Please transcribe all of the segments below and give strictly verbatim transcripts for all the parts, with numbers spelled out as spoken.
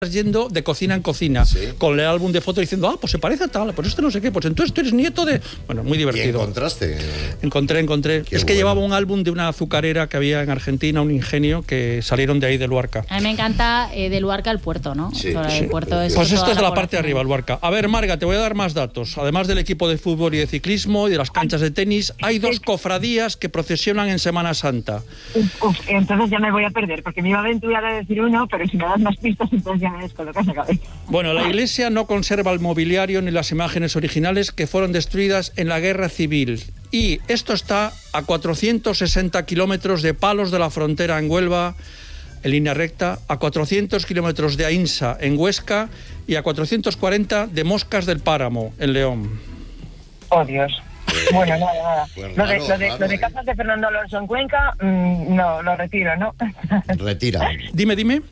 yendo de cocina en cocina, sí, con el álbum de fotos diciendo, ah, pues se parece a tal, pues este no sé qué, pues entonces tú eres nieto de... Bueno, muy divertido. ¿Y encontraste? Encontré, encontré. Qué es que bueno. Llevaba un álbum de una azucarera que había en Argentina, un ingenio, que salieron de ahí de Luarca. A mí me encanta eh, de Luarca el puerto, ¿no? Sí, el sí. puerto es pues esto es de la, la parte de arriba, Luarca. A ver, Marga, te voy a dar más datos. Además del equipo de fútbol y de ciclismo y de las canchas de tenis, hay dos cofradías que procesionan en Semana Santa. Uf, uf, entonces ya me voy a perder, porque me iba a aventurar a decir uno, pero si me das más pistas, entonces ya me descolocas la cabeza. Bueno, la iglesia no conserva el mobiliario ni las imágenes originales que fueron destruidas en la Guerra Civil. Y esto está a cuatrocientos sesenta kilómetros de Palos de la Frontera en Huelva, en línea recta, a cuatrocientos kilómetros de Ainsa en Huesca y a cuatrocientos cuarenta de Moscas del Páramo en León. Oh, Dios. Bueno, nada, nada. Pues lo, de, lo, de, lo de casas de Fernando Alonso en Cuenca, mmm, no, lo retiro, ¿no? Retira. Dime, dime.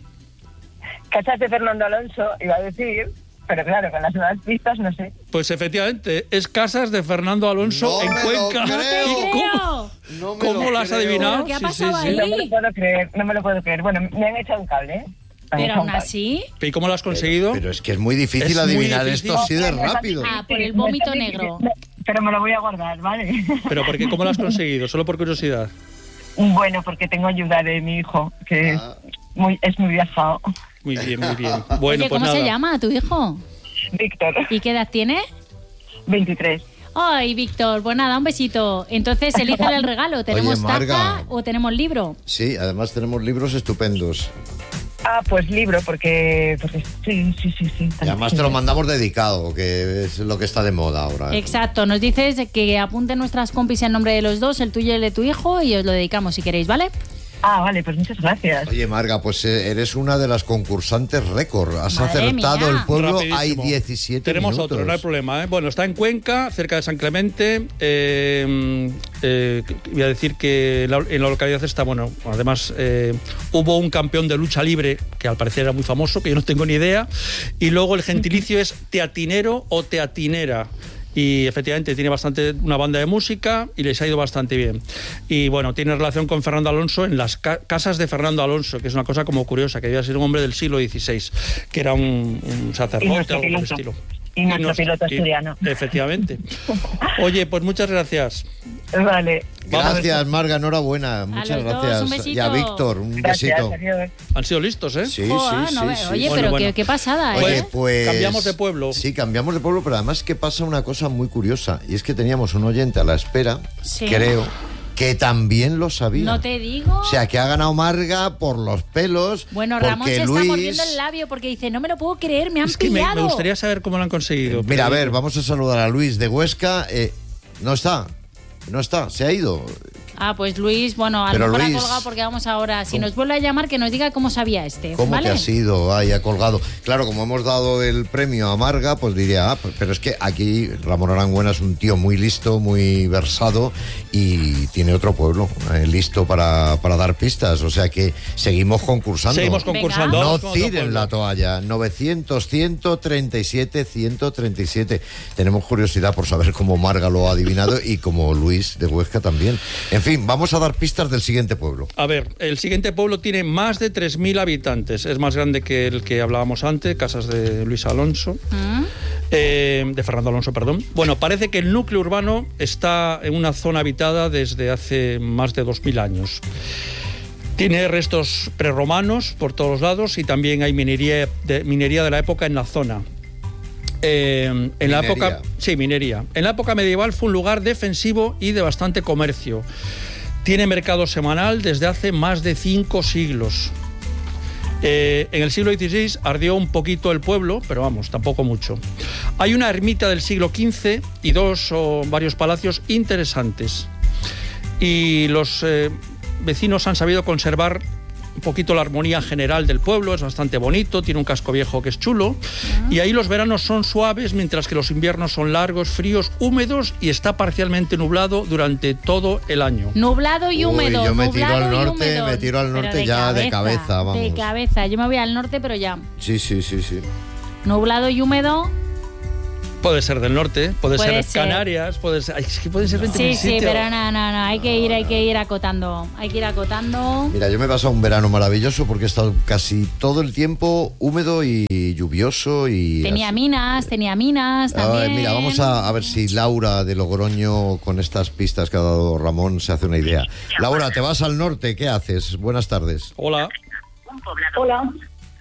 Casas de Fernando Alonso, iba a decir, pero claro, con las nuevas pistas, no sé. Pues efectivamente, es Casas de Fernando Alonso no en Cuenca. No te ¿Cómo, no me ¿cómo lo has adivinado? ¿Qué ha sí, pasado sí, ahí? sí. No me lo puedo creer, no me lo puedo creer. Bueno, me han echado un cable, ¿eh? Pero aún así... ¿Y cómo lo has conseguido? Pero, pero es que es muy difícil es adivinar muy difícil. Esto así de rápido. Ah, por el vómito negro. Pero me lo voy a guardar, ¿vale? ¿Pero por qué? ¿Cómo lo has conseguido? Solo por curiosidad. Bueno, porque tengo ayuda de mi hijo, que ah. es, muy, es muy viajado. Muy bien, muy bien. Bueno, Oye, pues ¿cómo nada. se llama tu hijo? Víctor. ¿Y qué edad tiene? veintitrés. Ay, Víctor, pues nada, un besito. Entonces, elíjale el regalo. ¿Tenemos Oye, Marga, taza o tenemos libro? Sí, además tenemos libros estupendos. Ah, pues libro, porque, porque sí, sí, sí, sí. Y además te lo mandamos dedicado, que es lo que está de moda ahora. Exacto, nos dices que apunten nuestras compis el nombre de los dos, el tuyo y el de tu hijo, y os lo dedicamos si queréis, ¿vale? Ah, vale, pues muchas gracias. Oye, Marga, pues eres una de las concursantes récord. Has Madre acertado mía. el pueblo, Rapidísimo. hay diecisiete Tenemos minutos. otro, no hay problema, ¿eh? Bueno, está en Cuenca, cerca de San Clemente. Eh, eh, voy a decir que la, en la localidad está, bueno, además eh, hubo un campeón de lucha libre que al parecer era muy famoso, que yo no tengo ni idea. Y luego el gentilicio es teatinero o teatinera. Y efectivamente tiene bastante una banda de música y les ha ido bastante bien. Y bueno, tiene relación con Fernando Alonso en las ca- casas de Fernando Alonso, que es una cosa como curiosa, que debía ser un hombre del siglo dieciséis, que era un, un sacerdote, algo por el estilo. Y nuestro y nos, piloto asturiano. Efectivamente. Oye, pues muchas gracias. Vale. Gracias, Marga, enhorabuena. Muchas gracias. Dos, un y a Víctor, un gracias, besito. Adiós. Han sido listos, ¿eh? Sí, oh, sí, no, sí, sí. Oye, Bueno, pero bueno. Qué, qué pasada, ¿eh? Oye, pues... Cambiamos de pueblo. Sí, cambiamos de pueblo, pero además que pasa una cosa muy curiosa. Y es que teníamos un oyente a la espera, sí. creo, que también lo sabía. No te digo. O sea, que ha ganado Marga por los pelos. Bueno, Ramón se Luis... está mordiendo el labio porque dice, no me lo puedo creer, me han es que pillado. Me, me gustaría saber cómo lo han conseguido. Mira, a pero... ver, vamos a saludar a Luis de Huesca. Eh, no está, no está, se ha ido. Ah, pues Luis, bueno, a Pero lo mejor Luis, ha colgado porque vamos ahora. Si ¿cómo? nos vuelve a llamar, que nos diga cómo sabía este. ¿Cómo ¿vale? que ha sido? Ay, ha colgado. Claro, como hemos dado el premio a Marga, pues diría, ah, pero es que aquí Ramón Arangüena es un tío muy listo, muy versado y tiene otro pueblo eh, listo para, para dar pistas. O sea que seguimos concursando. Seguimos concursando. No Vamos con otro tiren pueblo. la toalla. novecientos, ciento treinta y siete, ciento treinta y siete. Tenemos curiosidad por saber cómo Marga lo ha adivinado y como Luis de Huesca también. En fin, vamos a dar pistas del siguiente pueblo. A ver, el siguiente pueblo tiene más de tres mil habitantes. Es más grande que el que hablábamos antes, Casas de Luis Alonso. ¿Mm? Eh, de Fernando Alonso, perdón. Bueno, parece que el núcleo urbano está en una zona habitada desde hace más de dos mil años. Tiene restos prerromanos por todos lados y también hay minería de, minería de la época en la zona. Eh, en minería. la época, sí, minería. En la época medieval fue un lugar defensivo y de bastante comercio. Tiene mercado semanal desde hace más de cinco siglos. Eh, en el siglo dieciséis ardió un poquito el pueblo, pero vamos, tampoco mucho. Hay una ermita del siglo quince y dos o varios palacios interesantes. Y los eh, vecinos han sabido conservar un poquito la armonía general del pueblo, es bastante bonito, tiene un casco viejo que es chulo, uh-huh. Y ahí los veranos son suaves, mientras que los inviernos son largos, fríos, húmedos y está parcialmente nublado durante todo el año. Nublado y húmedo. Uy, yo me tiro nublado al y norte, húmedo. me tiro al norte de ya cabeza, de cabeza, vamos. De cabeza, yo me voy al norte, pero ya. Sí, sí, sí, sí. Nublado y húmedo. Puede ser del norte, puede, Puede ser, ser. Canarias, puede ser... Ay, es que puede ser veinte mil Sí, sí, sitios. pero no, no, no, hay que ir, hay que ir acotando. Hay que ir acotando. Mira, yo me he pasado un verano maravilloso porque he estado casi todo el tiempo húmedo y lluvioso y... Tenía así. minas, tenía minas A ver, también. mira, vamos a, a ver si Laura de Logroño, con estas pistas que ha dado Ramón, se hace una idea. Laura, te vas al norte, ¿qué haces? Buenas tardes. Hola. Hola.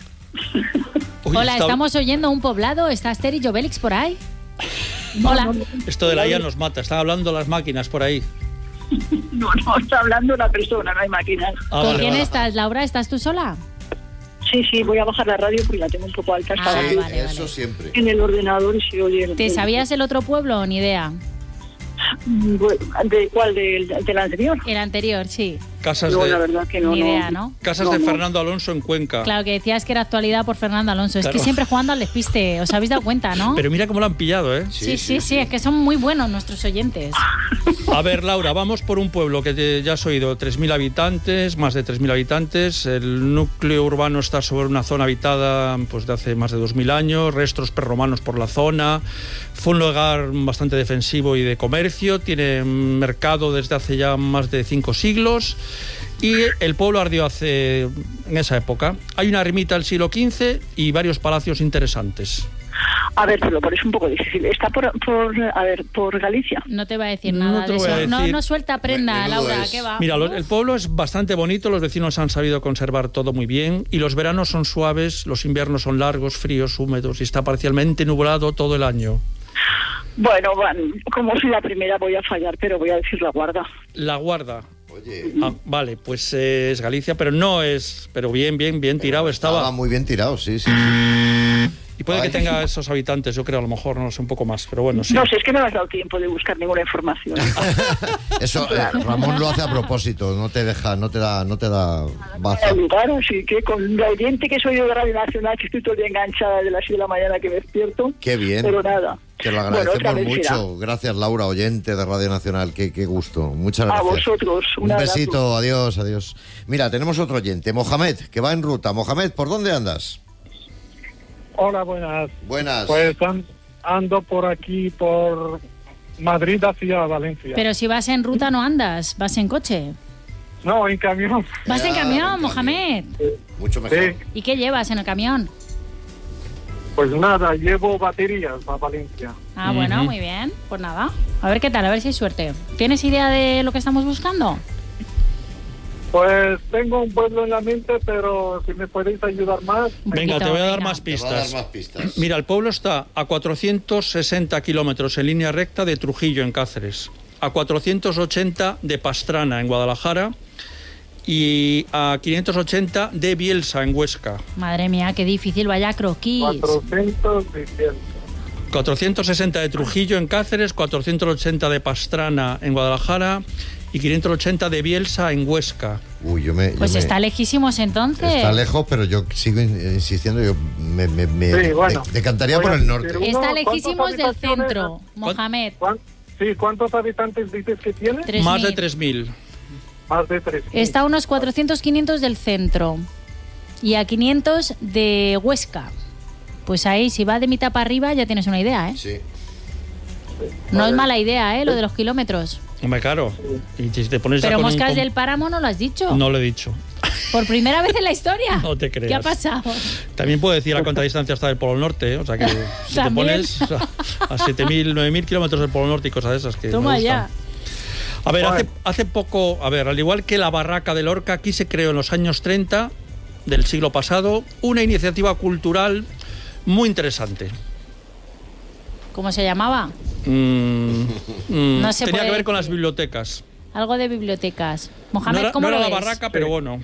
Uy, Hola, está- estamos oyendo un poblado. ¿Está Asterix Jovélix por ahí? Hola. Esto de la I A nos mata. Están hablando las máquinas por ahí. No, no, está hablando una persona, no hay máquinas. Ah, ¿Con vale, quién vale. estás, Laura? ¿Estás tú sola? Sí, sí, voy a bajar la radio porque la tengo un poco alta. Ah, Estaba vale, Sí, vale. eso siempre. en el ordenador y se oye. el- ¿Te sabías el otro pueblo? Ni idea. Mm, bueno, ¿de cuál? ¿Del, del anterior? El anterior, sí. Casas No, la de, verdad que no. Ni no. idea, ¿no? casas No, de no. Fernando Alonso en Cuenca. Claro, que decías que era actualidad por Fernando Alonso. Es que Claro. siempre jugando al despiste. ¿Os habéis dado cuenta, no? Pero mira cómo lo han pillado, ¿eh? Sí, sí, sí, es que son muy buenos nuestros oyentes. A ver, Laura, vamos por un pueblo que te- ya has oído, tres mil habitantes, más de tres mil habitantes. El núcleo urbano está sobre una zona habitada pues, de hace más de dos mil años, restos prerromanos por la zona. Fue un lugar bastante defensivo y de comercio, tiene mercado desde hace ya más de cinco siglos. Y el pueblo ardió hace, en esa época. Hay una ermita del siglo quince y varios palacios interesantes. A ver, pero por eso es un poco difícil. Está por, por, a ver, por Galicia. No te va a decir No nada te de voy a eso. No, decir. no suelta prenda, Menudo Laura, es. ¿qué va? Mira, lo- Uf. el pueblo es bastante bonito, los vecinos han sabido conservar todo muy bien y los veranos son suaves, los inviernos son largos, fríos, húmedos y está parcialmente nublado todo el año. Bueno, bueno, como soy la primera voy a fallar, pero voy a decir la Guarda. La Guarda. Oye, Ah, vale, pues eh, es Galicia, pero no es... Pero bien, bien, bien tirado estaba estaba. muy bien tirado, sí, sí, sí. Y puede Ay. que tenga esos habitantes, yo creo, a lo mejor, no sé, un poco más, pero bueno, sí. No sé, es que no me has dado tiempo de buscar ninguna información. Eso, eh, Ramón lo hace a propósito, no te deja, no te da, no te da baza. Al lugar, así que con la oyente que soy de Radio Nacional, que estoy todo el día enganchada de las siete de la mañana que me despierto. Qué bien. Pero nada. Te lo Bueno, agradecemos otra vez mucho. será. Gracias, Laura, oyente de Radio Nacional. Qué, qué gusto. Muchas A gracias. vosotros, un Un abrazo. besito. Adiós, adiós. Mira, tenemos otro oyente, Mohamed, que va en ruta. Mohamed, ¿por dónde andas? Hola, buenas. Buenas. Pues an- ando por aquí, por Madrid hacia Valencia. Pero si vas en ruta no andas, vas en coche. No, en camión. Vas en Ah, camión, en Mohamed. Mucho mejor. Sí, ¿Y qué llevas en el camión? pues nada, llevo baterías a Valencia. Ah, bueno, Ujú. muy bien. Pues nada, a ver qué tal, a ver si hay suerte. ¿Tienes idea de lo que estamos buscando? Pues tengo un pueblo en la mente, pero si me podéis ayudar más. Venga, te voy a dar venga. más Te va a dar pistas. más pistas. Mira, el pueblo está a cuatrocientos sesenta kilómetros en línea recta de Trujillo, en Cáceres, a cuatrocientos ochenta de Pastrana, en Guadalajara, y a quinientos ochenta de Bielsa, en Huesca. Madre mía, qué difícil, vaya croquis. cuatrocientos diciendo. cuatrocientos sesenta de Trujillo, en Cáceres, cuatrocientos ochenta de Pastrana, en Guadalajara, y quinientos ochenta de Bielsa, en Huesca. Uy, yo me. yo Pues me- está lejísimos entonces. Está lejos, pero yo sigo in- insistiendo. Yo me, me- me Sí, bueno. de- decantaría Voy por a el norte. decir- Está ¿Cuántos lejísimos del habitaciones? centro, Mohamed. ¿Cuán- Sí, ¿cuántos habitantes dices que tiene? Tres Más de mil. tres mil. Más de tres. Está a unos cuatrocientos, quinientos del centro y a quinientos de Huesca. Pues ahí, si va de mitad para arriba, ya tienes una idea, ¿eh? Sí. No es mala idea, ¿eh? Lo de los kilómetros. Hombre, claro. Y si te pones ya Pero con un Moscas com- del Páramo no lo has dicho. No lo he dicho. Por primera vez en la historia. No te creas. ¿Qué ha pasado? También puedo decir a cuánta distancia está del Polo Norte, ¿eh? O sea que si te También. pones a, a siete mil, nueve mil kilómetros del Polo Norte y cosas de esas que Toma me ya. gustan. A ver, hace, hace poco, a ver, al igual que la Barraca de Lorca, aquí se creó en los años treinta del siglo pasado una iniciativa cultural muy interesante. ¿Cómo se llamaba? Mm, mm, No se tenía puede que ver con las decir. bibliotecas. Algo de bibliotecas. No Mohamed, era, ¿cómo no lo era la ves? Barraca, pero bueno.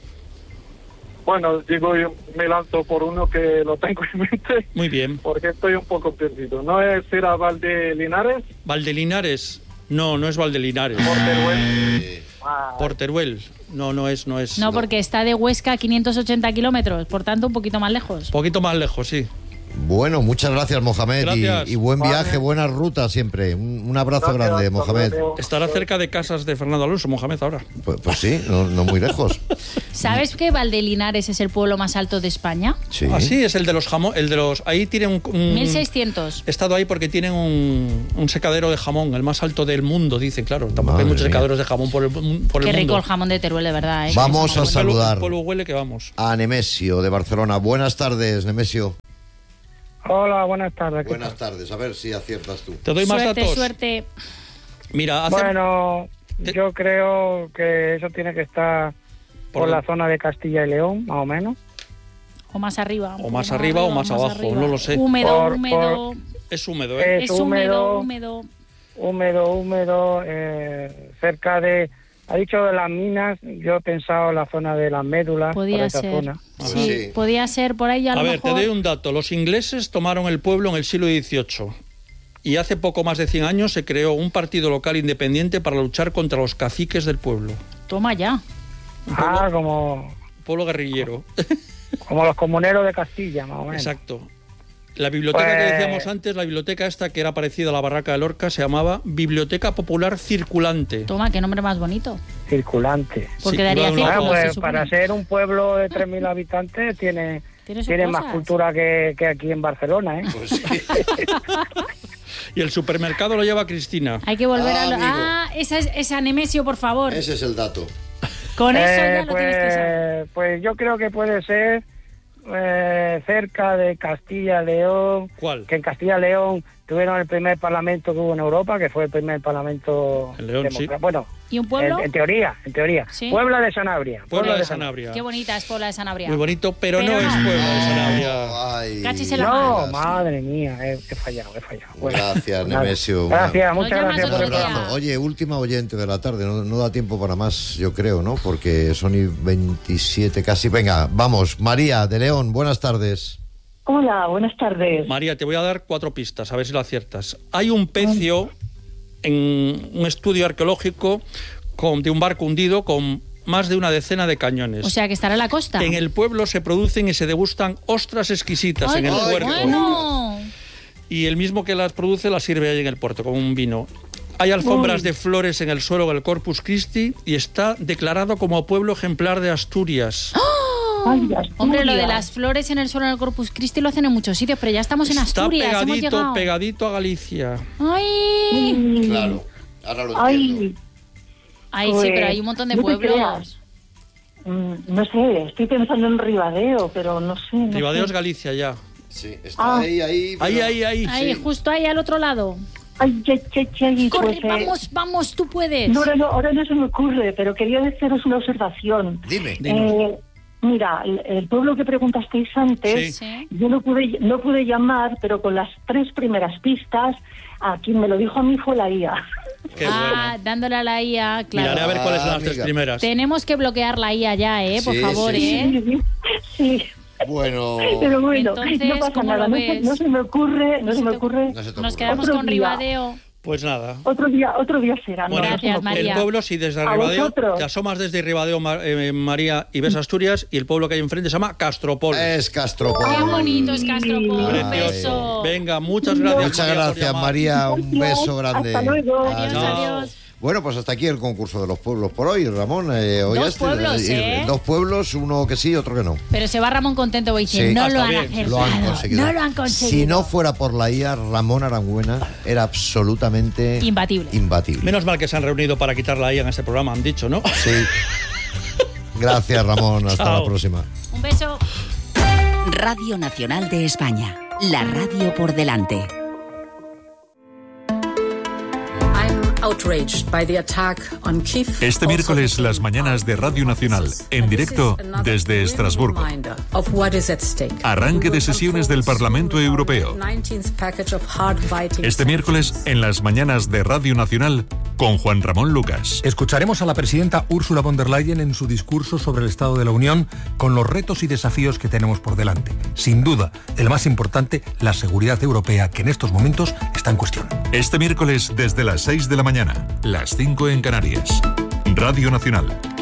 Bueno, digo, yo me lanzo por uno que lo tengo en mente Muy bien. porque estoy un poco perdido. ¿No es era Valdelinares? Valdelinares. No, no es Valdelinares. Por Teruel. Eh, Ah, Por Teruel. No, no es, no es. No, porque está de Huesca a quinientos ochenta kilómetros, por tanto un poquito más lejos. Un poquito más lejos, sí. Bueno, muchas gracias, Mohamed, Gracias. Y, y buen viaje, Vale. buena ruta siempre. Un, un abrazo Gracias, grande, hasta Mohamed. luego. Estará cerca de casas de Fernando Alonso, Mohamed, ahora. Pues, pues sí, no, no muy lejos. ¿Sabes que Valdelinares es el pueblo más alto de España? Sí. Ah, sí, es el de los jamón, el de los... Ahí tienen un... un- mil seiscientos. He estado ahí porque tienen un, un secadero de jamón, el más alto del mundo, dicen, claro. Tampoco Madre hay muchos mía. secaderos de jamón por el, por el Qué mundo. rico el jamón de Teruel, de verdad. ¿eh? Vamos Que a está muy bueno. saludar. El pueblo huele que vamos. A Nemesio, de Barcelona. Buenas tardes, Nemesio. Hola, buenas tardes. ¿qué Buenas tardes, a ver si aciertas tú. Te doy más Suerte, datos. suerte. Mira, hace... Bueno, Te- yo creo que eso tiene que estar Por por, la- la zona de Castilla y León, más o menos. O más arriba. O más arriba o más abajo, no lo sé. Húmedo, Por- húmedo. Es húmedo, ¿eh? Es Es húmedo, húmedo, húmedo. húmedo, húmedo, eh, cerca de... Ha dicho de las minas, yo he pensado en la zona de las médulas, por Podía esa ser. zona. Sí, Sí. podía ser por ahí a, A lo ver, mejor. te doy un dato. Los ingleses tomaron el pueblo en el siglo dieciocho. Y hace poco más de cien años se creó un partido local independiente para luchar contra los caciques del pueblo. Toma ya. Ah, como, Pueblo guerrillero. como los comuneros de Castilla, más o menos. Exacto. La biblioteca que Pues- decíamos antes, la biblioteca esta que era parecida a la Barraca de Lorca, se llamaba Biblioteca Popular Circulante. Toma, qué nombre más bonito. Circulante. Porque Sí, daría iba de un Ah, lado círculos, a se pues supone. para ser un pueblo de tres mil habitantes tiene, Tiene sus tiene más cosas. cultura que, que aquí en Barcelona, ¿eh? Pues sí. Y el supermercado lo lleva Cristina. Hay que volver Ah, a... lo- amigo. Ah, esa es esa Nemesio, por favor. Ese es el dato. Con eso Eh, ya lo tienes que saber. pues, pues yo creo que puede ser eh, cerca de Castilla y León, ¿Cuál? que en Castilla y León tuvieron el primer parlamento que hubo en Europa, que fue el primer parlamento En León, sí. democrático. Bueno, ¿Y un pueblo? en, en teoría, en teoría. Sí. Puebla de Sanabria. Puebla de Sanabria. Qué bonita es Puebla de Sanabria. Muy bonito, pero, Pero no, es no. Puebla de Sanabria. Ay, Cachis en la No, gracias. madre mía, he, he fallado, he fallado. Bueno, Gracias, nada. Nemesio. Gracias, Nos muchas llamas gracias Un por otro el día. abrazo. Oye, última oyente de la tarde, no, no da tiempo para más, yo creo, ¿no? Porque son y veintisiete casi. Venga, vamos, María de León, buenas tardes. Hola, buenas tardes. María, te voy a dar cuatro pistas, a ver si lo aciertas. Hay un pecio en un estudio arqueológico con, de un barco hundido con más de una decena de cañones. O sea, que estará en la costa. En el pueblo se producen y se degustan ostras exquisitas Ay, en el qué puerto. bueno. Y el mismo que las produce las sirve ahí en el puerto, como un vino. Hay alfombras Uy. de flores en el suelo del Corpus Christi y está declarado como pueblo ejemplar de Asturias. Ay, Asturias. Hombre, lo de las flores en el suelo del Corpus Christi lo hacen en muchos sitios, pero ya estamos en Está Asturias, hemos pegadito, llegado. pegadito a Galicia. ¡Ay! Mm, Claro, ahora lo Ay, entiendo. Ay, sí, Pues, pero hay un montón de no te pueblos. creas. mm, no sé, estoy pensando en Ribadeo, pero no sé. No Ribadeo es sé. Galicia ya. Sí, está Ah. ahí, ahí. Ahí, pero- ahí, ahí. Ahí, sí. justo ahí al otro lado. Ay, ay, ay, ay, Corre, pues, eh, vamos, vamos, tú puedes. No, ahora no, ahora no se me ocurre, pero quería haceros una observación. Dime. Eh, mira, el, el pueblo que preguntasteis antes, Sí. yo no pude, no pude llamar, pero con las tres primeras pistas, a quien me lo dijo a mí fue la I A. Qué ah, bueno. dándole a la I A, claro. Miraré a ver cuáles son las Ah, tres amiga. primeras. Tenemos que bloquear la I A ya, ¿eh? Por Sí, favor, sí, ¿eh? Sí, Bueno, pero bueno, Entonces, no pasa ¿cómo nada, lo no se, ves? no se me ocurre, no No se se me te- ocurre. no se te Nos ocurre. quedamos Otro con día. Ribadeo. Pues nada. Otro día, otro día será. no, Bueno, no se me Gracias, ocurre. María. el pueblo, si desde A Ribadeo, vosotros. te asomas desde Ribadeo, Mar- eh, María, y ves Asturias, y el pueblo que hay enfrente se llama Castropol. es Castropol. Qué bonito es Castropol, un Precioso. beso. Venga, muchas gracias. Muchas María, por gracias, llamar. María. Un beso grande. Hasta luego. Adiós, Chao. adiós. Bueno, pues hasta aquí el concurso de los pueblos por hoy, Ramón. Eh, hoy Dos este, pueblos, ¿eh? Dos pueblos, uno que sí, otro que no. Pero se va Ramón contento, voy diciendo, Sí. no Ah, lo está han bien, acertado. Lo han conseguido. No lo han conseguido. Si no fuera por la I A, Ramón Arangüena era absolutamente Imbatible. imbatible. Menos mal que se han reunido para quitar la I A en este programa, han dicho, ¿no? Sí. Gracias, Ramón. Hasta Chao. la próxima. Un beso. Radio Nacional de España, la radio por delante. Este miércoles las mañanas de Radio Nacional, en directo desde Estrasburgo. Arranque de sesiones del Parlamento Europeo. Este miércoles en las mañanas de Radio Nacional con Juan Ramón Lucas. Escucharemos a la presidenta Ursula von der Leyen en su discurso sobre el Estado de la Unión con los retos y desafíos que tenemos por delante. Sin duda, el más importante, la seguridad europea, que en estos momentos está en cuestión. Este miércoles desde las seis de la mañana, las cinco en Canarias. Radio Nacional,